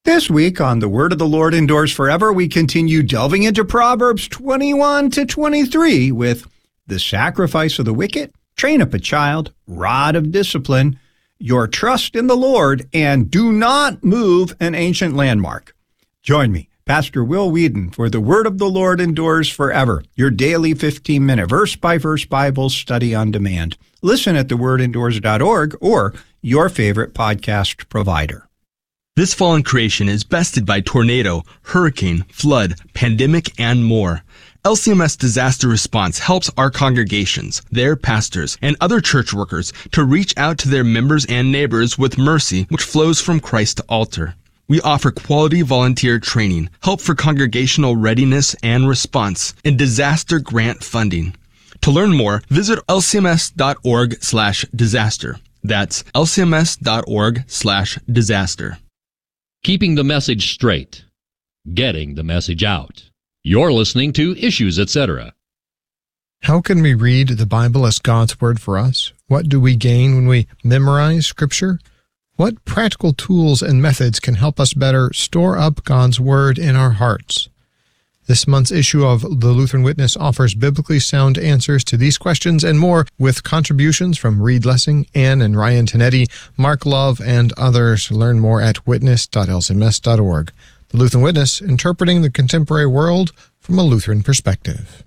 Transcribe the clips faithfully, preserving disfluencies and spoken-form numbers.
This week on The Word of the Lord Endures Forever, we continue delving into Proverbs twenty-one to twenty-three with the sacrifice of the wicked, train up a child, rod of discipline, your trust in the Lord, and do not move an ancient landmark. Join me, Pastor Will Whedon, for The Word of the Lord Endures Forever, your daily fifteen-minute verse-by-verse Bible study on demand. Listen at the word endures dot org or your favorite podcast provider. This fallen creation is bested by tornado, hurricane, flood, pandemic, and more. L C M S Disaster Response helps our congregations, their pastors, and other church workers to reach out to their members and neighbors with mercy which flows from Christ's altar. We offer quality volunteer training, help for congregational readiness and response, and disaster grant funding. To learn more, visit L C M S dot org slash disaster. That's L C M S dot org slash disaster. Keeping the message straight. Getting the message out. You're listening to Issues, et cetera. How can we read the Bible as God's Word for us? What do we gain when we memorize Scripture? What practical tools and methods can help us better store up God's Word in our hearts? This month's issue of The Lutheran Witness offers biblically sound answers to these questions and more, with contributions from Reed Lessing, Ann and Ryan Tanetti, Mark Love, and others. Learn more at witness dot L C M S dot org. The Lutheran Witness, interpreting the contemporary world from a Lutheran perspective.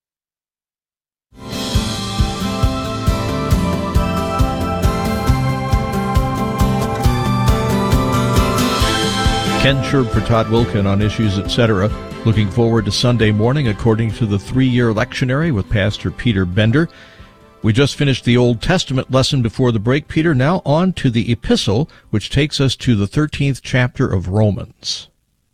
Ken Sherb for Todd Wilkin on Issues, et cetera. Looking forward to Sunday morning according to the three-year lectionary with Pastor Peter Bender. We just finished the Old Testament lesson before the break, Peter. Now on to the epistle, which takes us to the thirteenth chapter of Romans.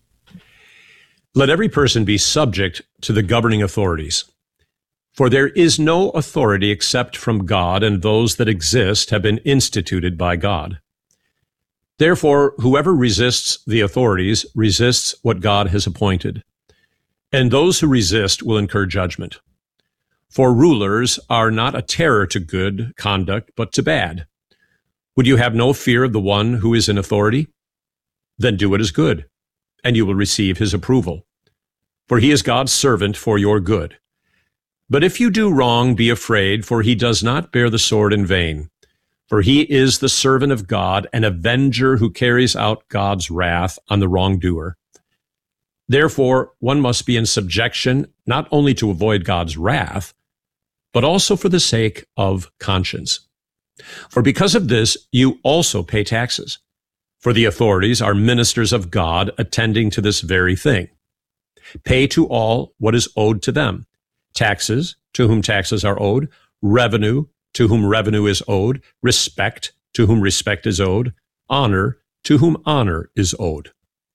Let every person be subject to the governing authorities. For there is no authority except from God, and those that exist have been instituted by God. Therefore, whoever resists the authorities resists what God has appointed. And those who resist will incur judgment. For rulers are not a terror to good conduct, but to bad. Would you have no fear of the one who is in authority? Then do what is good, and you will receive his approval. For he is God's servant for your good. But if you do wrong, be afraid, for he does not bear the sword in vain. For he is the servant of God, an avenger who carries out God's wrath on the wrongdoer. Therefore, one must be in subjection not only to avoid God's wrath, but also for the sake of conscience. For because of this, you also pay taxes. For the authorities are ministers of God, attending to this very thing. Pay to all what is owed to them. Taxes, to whom taxes are owed. Revenue, to whom revenue is owed. Respect, to whom respect is owed. Honor, to whom honor is owed.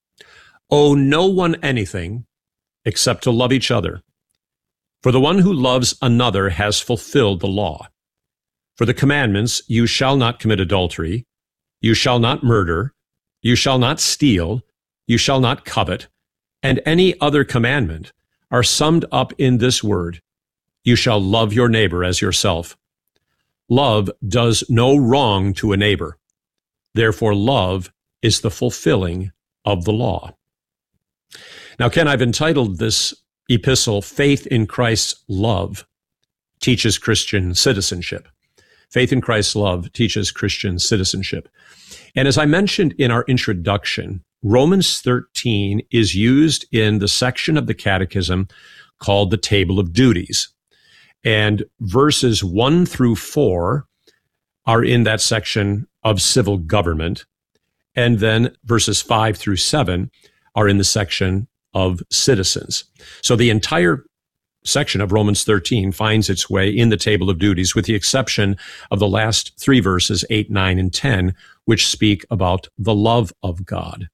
Owe no one anything except to love each other. For the one who loves another has fulfilled the law. For the commandments, you shall not commit adultery, you shall not murder, you shall not steal, you shall not covet, and any other commandment are summed up in this word: you shall love your neighbor as yourself. Love does no wrong to a neighbor. Therefore, love is the fulfilling of the law. Now, Ken, I've entitled this epistle, Faith in Christ's Love Teaches Christian Citizenship. Faith in Christ's Love Teaches Christian Citizenship. And as I mentioned in our introduction, Romans thirteen is used in the section of the Catechism called the Table of Duties. And verses one through four are in that section of civil government. And then verses five through seven are in the section of citizens. So the entire section of Romans thirteen finds its way in the Table of Duties, with the exception of the last three verses, eight, nine, and ten, which speak about the love of God.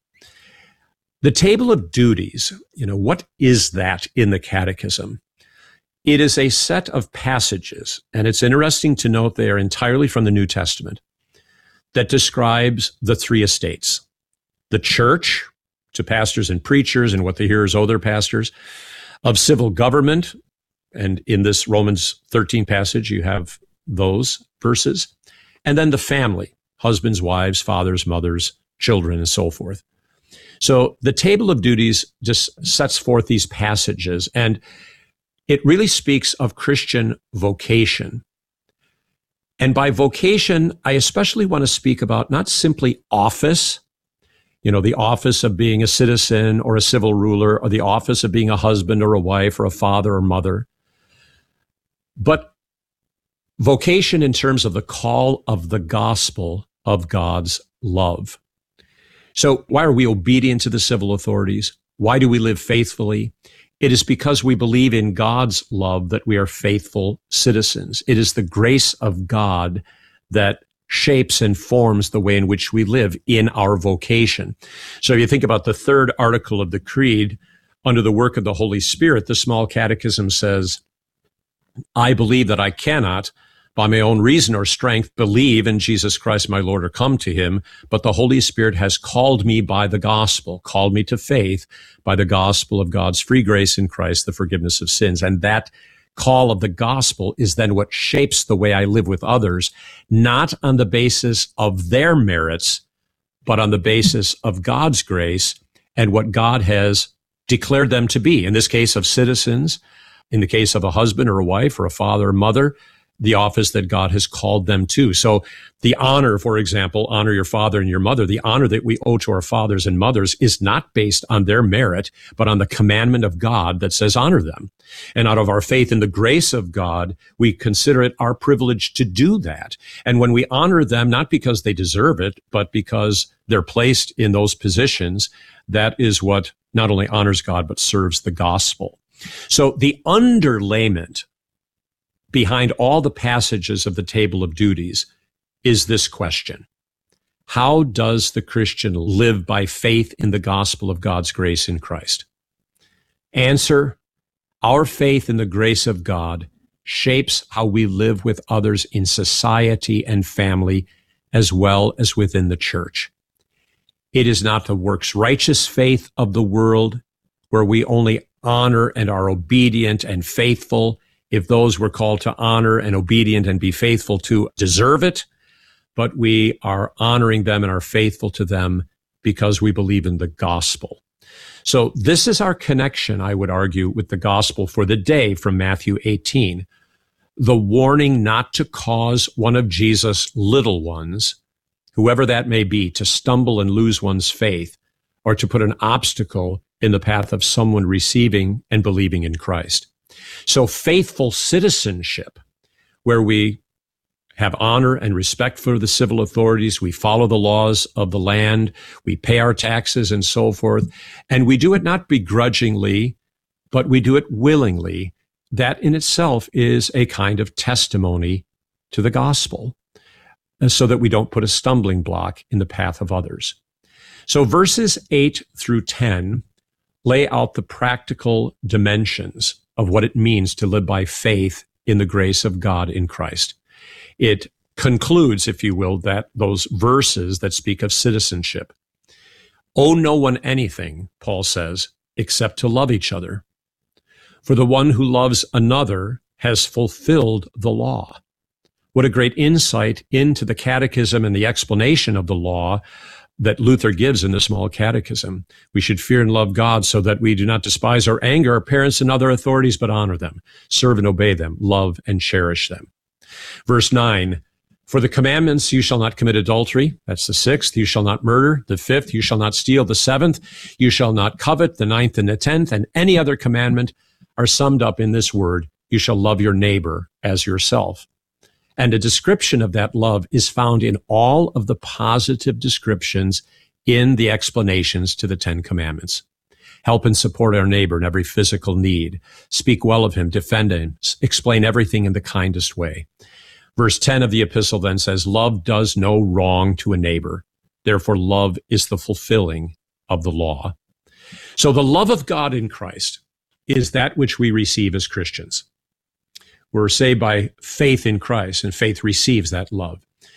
The Table of Duties, you know, what is that in the Catechism? It is a set of passages, and it's interesting to note they are entirely from the New Testament, that describes the three estates: the church, to pastors and preachers and what the hearers owe their pastors, of civil government, and in this Romans thirteen passage, you have those verses, and then the family, husbands, wives, fathers, mothers, children, and so forth. So the table of duties just sets forth these passages, and it really speaks of Christian vocation. And by vocation, I especially want to speak about not simply office, you know, the office of being a citizen or a civil ruler, or the office of being a husband or a wife or a father or mother, but vocation in terms of the call of the gospel of God's love. So why are we obedient to the civil authorities? Why do we live faithfully? It is because we believe in God's love that we are faithful citizens. It is the grace of God that shapes and forms the way in which we live in our vocation. So if you think about the third article of the Creed, under the work of the Holy Spirit, the Small Catechism says, I believe that I cannot, by my own reason or strength, believe in Jesus Christ my Lord or come to him, but the Holy Spirit has called me by the gospel, called me to faith by the gospel of God's free grace in Christ, the forgiveness of sins. And that call of the gospel is then what shapes the way I live with others, not on the basis of their merits, but on the basis of God's grace and what God has declared them to be. In this case of citizens, in the case of a husband or a wife or a father or mother, the office that God has called them to. So the honor, for example, honor your father and your mother, the honor that we owe to our fathers and mothers is not based on their merit, but on the commandment of God that says honor them. And out of our faith in the grace of God, we consider it our privilege to do that. And when we honor them, not because they deserve it, but because they're placed in those positions, that is what not only honors God, but serves the gospel. So the underlayment behind all the passages of the table of duties is this question: how does the Christian live by faith in the gospel of God's grace in Christ? Answer: our faith in the grace of God shapes how we live with others in society and family, as well as within the church. It is not the works righteous faith of the world, where we only honor and are obedient and faithful if those we're called to honor and obedient and be faithful to deserve it, but we are honoring them and are faithful to them because we believe in the gospel. So this is our connection, I would argue, with the gospel for the day from Matthew eighteen. The warning not to cause one of Jesus' little ones, whoever that may be, to stumble and lose one's faith, or to put an obstacle in the path of someone receiving and believing in Christ. So faithful citizenship, where we have honor and respect for the civil authorities, we follow the laws of the land, we pay our taxes and so forth, and we do it not begrudgingly, but we do it willingly. That in itself is a kind of testimony to the gospel, so that we don't put a stumbling block in the path of others. So verses eight through ten lay out the practical dimensions of what it means to live by faith in the grace of God in Christ. It concludes, if you will, that those verses that speak of citizenship. Owe no one anything, Paul says, except to love each other. For the one who loves another has fulfilled the law. What a great insight into the catechism and the explanation of the law that Luther gives in the Small Catechism. We should fear and love God so that we do not despise or anger our parents and other authorities, but honor them, serve and obey them, love and cherish them. Verse nine, for the commandments, you shall not commit adultery. That's the sixth. You shall not murder. The fifth, you shall not steal. The seventh, you shall not covet. The ninth and the tenth, and any other commandment are summed up in this word: you shall love your neighbor as yourself. And a description of that love is found in all of the positive descriptions in the explanations to the Ten Commandments. Help and support our neighbor in every physical need. Speak well of him, defend him, explain everything in the kindest way. Verse ten of the epistle then says, love does no wrong to a neighbor. Therefore, love is the fulfilling of the law. So the love of God in Christ is that which we receive as Christians. We're saved by faith in Christ, and faith receives that love.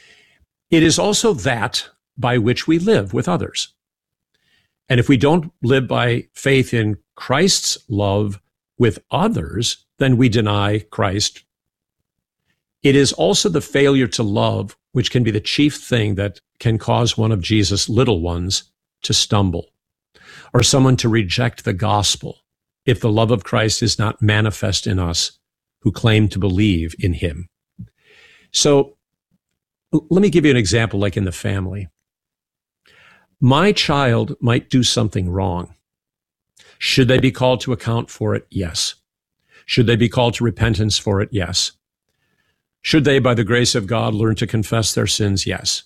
It is also that by which we live with others. And if we don't live by faith in Christ's love with others, then we deny Christ. It is also the failure to love which can be the chief thing that can cause one of Jesus' little ones to stumble. or someone to reject the gospel if the love of Christ is not manifest in us who claim to believe in him. So let me give you an example like in the family. My child might do something wrong. Should they be called to account for it? Yes. Should they be called to repentance for it? Yes. Should they, by the grace of God, learn to confess their sins? Yes.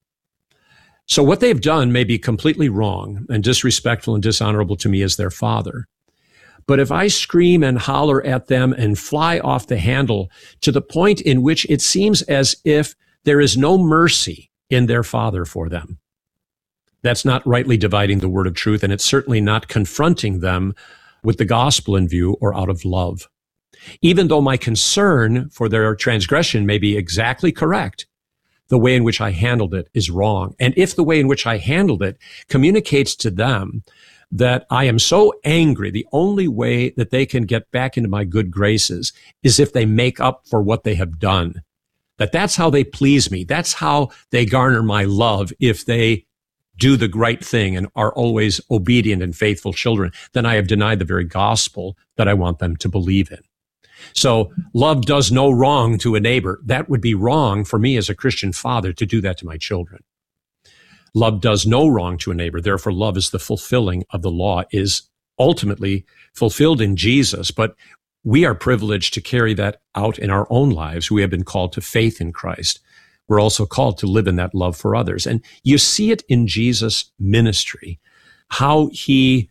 So what they've done may be completely wrong and disrespectful and dishonorable to me as their father. But if I scream and holler at them and fly off the handle to the point in which it seems as if there is no mercy in their father for them, that's not rightly dividing the word of truth, and it's certainly not confronting them with the gospel in view or out of love. Even though my concern for their transgression may be exactly correct, the way in which I handled it is wrong. And if the way in which I handled it communicates to them that I am so angry, the only way that they can get back into my good graces is if they make up for what they have done. That that's how they please me. That's how they garner my love. If they do the right thing and are always obedient and faithful children, then I have denied the very gospel that I want them to believe in. So love does no wrong to a neighbor. That would be wrong for me as a Christian father to do that to my children. Love does no wrong to a neighbor. Therefore, love is the fulfilling of the law, is ultimately fulfilled in Jesus. But we are privileged to carry that out in our own lives. We have been called to faith in Christ. We're also called to live in that love for others. And you see it in Jesus' ministry, how he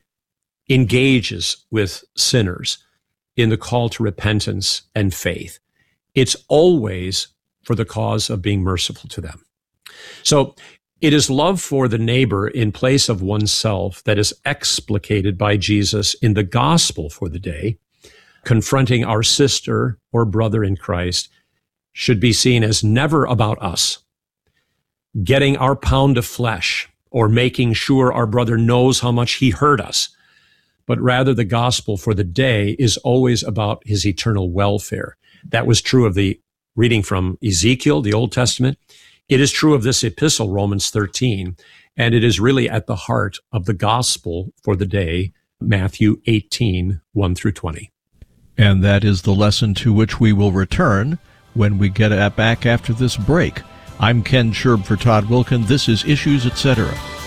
engages with sinners in the call to repentance and faith. It's always for the cause of being merciful to them. So it is love for the neighbor in place of oneself that is explicated by Jesus in the gospel for the day. Confronting our sister or brother in Christ should be seen as never about us, getting our pound of flesh or making sure our brother knows how much he hurt us, but rather the gospel for the day is always about his eternal welfare. That was true of the reading from Ezekiel, the Old Testament. It is true of this epistle, Romans thirteen, and it is really at the heart of the gospel for the day, Matthew eighteen, one through twenty. And that is the lesson to which we will return when we get back after this break. I'm Ken Sherb for Todd Wilkin. This is Issues, et cetera.